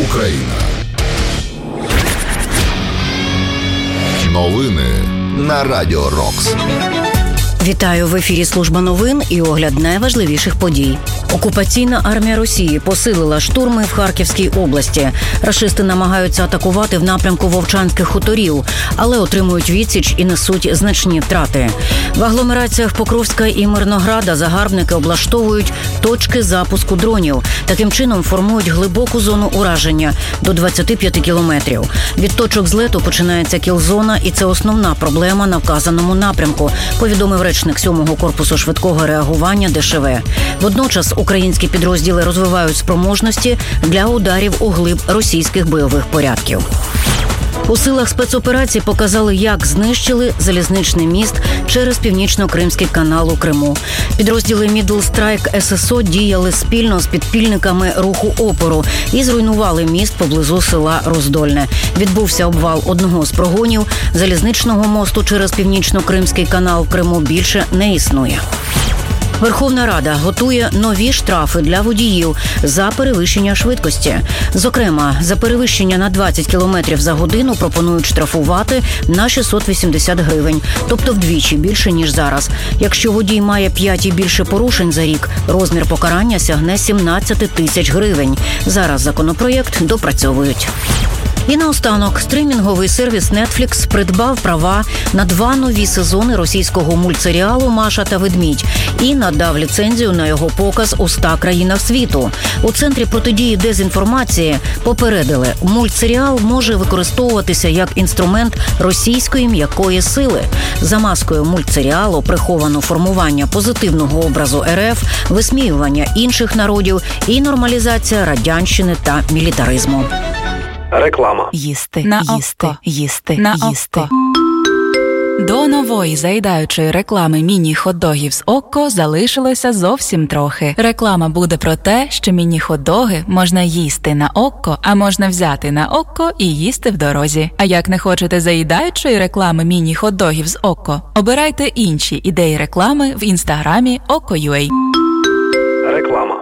Україна. Новини на Радіо Рокс. Вітаю, в ефірі служба новин і огляд найважливіших подій. Окупаційна армія Росії посилила штурми в Харківській області. Рашисти намагаються атакувати в напрямку Вовчанських хуторів, але отримують відсіч і несуть значні втрати. В агломераціях Покровська і Мирнограда загарбники облаштовують точки запуску дронів. Таким чином формують глибоку зону ураження до 25 кілометрів. Від точок злету починається кіл-зона, і це основна проблема на вказаному напрямку, повідомив речник 7-го корпусу швидкого реагування ДШВ. Водночас українські підрозділи розвивають спроможності для ударів у глиб російських бойових порядків. У силах спецоперації показали, як знищили залізничний міст через Північно-Кримський канал у Криму. Підрозділи Middle Strike ССО діяли спільно з підпільниками руху опору і зруйнували міст поблизу села Роздольне. Відбувся обвал одного з прогонів. Залізничного мосту через Північно-Кримський канал в Криму більше не існує. Верховна Рада готує нові штрафи для водіїв за перевищення швидкості. Зокрема, за перевищення на 20 км за годину пропонують штрафувати на 680 гривень, тобто вдвічі більше, ніж зараз. Якщо водій має 5 і більше порушень за рік, розмір покарання сягне 17 тисяч гривень. Зараз законопроєкт допрацьовують. І наостанок, стримінговий сервіс Netflix придбав права на 2 нові сезони російського мультсеріалу «Маша та ведмідь» і надав ліцензію на його показ у 100 країнах світу. У Центрі протидії дезінформації попередили, мультсеріал може використовуватися як інструмент російської м'якої сили. За маскою мультсеріалу приховано формування позитивного образу РФ, висміювання інших народів і нормалізація радянщини та мілітаризму. Реклама. Їсти, на око. До нової заїдаючої реклами міні-хот-догів з Окко залишилося зовсім трохи. Реклама буде про те, що міні-хот-доги можна їсти на Окко, а можна взяти на Окко і їсти в дорозі. А як не хочете заїдаючої реклами міні-хот-догів з Окко, обирайте інші ідеї реклами в інстаграмі Okko.ua. Реклама.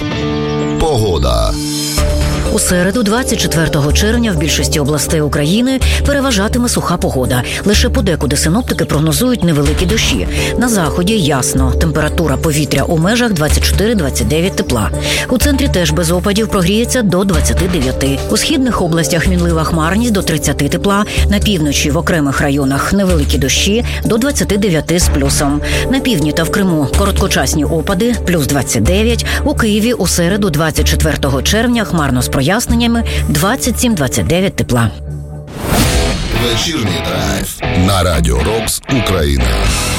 Погода. У середу, 24 червня, в більшості областей України переважатиме суха погода. Лише подекуди синоптики прогнозують невеликі дощі. На заході ясно. Температура повітря у межах 24-29 тепла. У центрі теж без опадів, прогріється до 29. У східних областях мінлива хмарність до 30 тепла. На півночі в окремих районах невеликі дощі до 29 з плюсом. На півдні та в Криму короткочасні опади плюс 29. У Києві у середу, 24 червня, хмарно з проясненнями 27-29 тепла. Вечірній драйв на Радіо Рокс Україна.